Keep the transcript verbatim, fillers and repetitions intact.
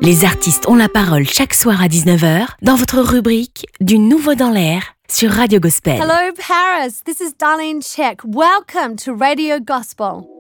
Les artistes ont la parole chaque soir à dix-neuf heures dans votre rubrique Du Nouveau dans l'air sur Radio Gospel. Hello Paris, this is Darlene Check. Welcome to Radio Gospel.